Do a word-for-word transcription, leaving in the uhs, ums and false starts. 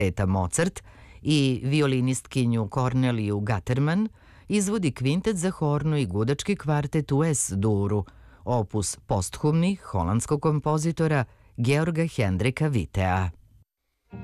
Eta Mozart i violinistkinju Korneliju Gaterman izvodi kvintet za hornu i gudački kvartet u S-duru, opus posthumni holandskog kompozitora Georga Hendrika Vitea.